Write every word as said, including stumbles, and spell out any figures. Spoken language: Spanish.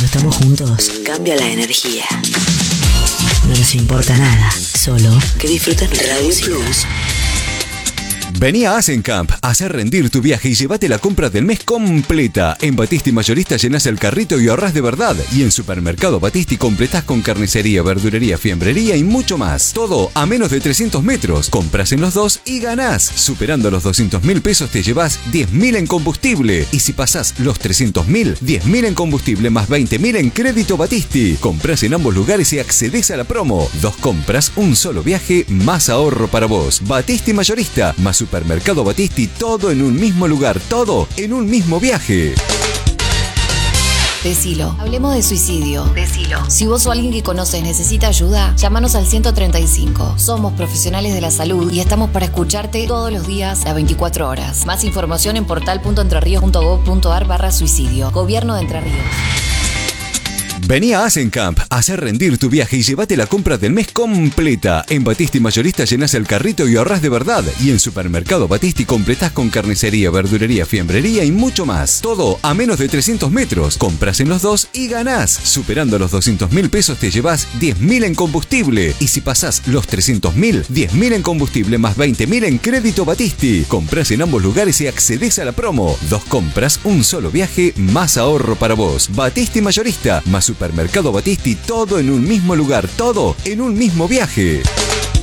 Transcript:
Cuando estamos juntos, cambia la energía. No nos importa nada, solo que disfruten Radio Plus. Vení a Asencamp a hacer rendir tu viaje y llévate la compra del mes completa. En Battisti Mayorista llenás el carrito y ahorrás de verdad. Y en Supermercado Battisti completás con carnicería, verdulería, fiambrería y mucho más. Todo a menos de trescientos metros. Compras en los dos y ganás. Superando los doscientos mil pesos te llevas diez mil en combustible. Y si pasás los trescientos mil, diez mil en combustible más veinte mil en crédito Battisti. Comprás en ambos lugares y accedés a la promo. Dos compras, un solo viaje, más ahorro para vos. Battisti Mayorista, más Supermercado Battisti, todo en un mismo lugar, todo en un mismo viaje. Decilo. Hablemos de suicidio. Decilo. Si vos o alguien que conoces necesita ayuda, llámanos al ciento treinta y cinco. Somos profesionales de la salud y estamos para escucharte todos los días a veinticuatro horas. Más información en portal punto entrerríos punto gob punto ar barra suicidio. Gobierno de Entre Ríos. Vení a Asencamp a hacer rendir tu viaje y llévate la compra del mes completa. En Battisti Mayorista llenás el carrito y ahorrás de verdad. Y en Supermercado Battisti completás con carnicería, verdulería, fiambrería y mucho más. Todo a menos de trescientos metros. Compras en los dos y ganás. Superando los doscientos mil pesos te llevas diez mil en combustible. Y si pasás los trescientos mil, diez mil en combustible más veinte mil en crédito Battisti. Comprás en ambos lugares y accedés a la promo. Dos compras, un solo viaje, más ahorro para vos. Battisti Mayorista, más Supermercado Battisti, todo en un mismo lugar, todo en un mismo viaje.